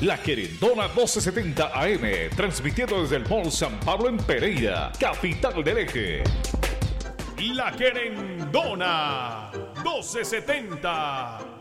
La Querendona 1270 AM, transmitiendo desde el Mall San Pablo en Pereira, capital del Eje. La Querendona 1270